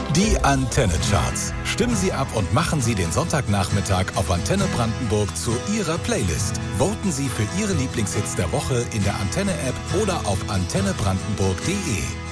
Die Antenne Charts. Stimmen Sie ab und machen Sie den Sonntagnachmittag auf Antenne Brandenburg zu Ihrer Playlist. Voten Sie für Ihre Lieblingshits der Woche in der Antenne-App oder auf antennebrandenburg.de.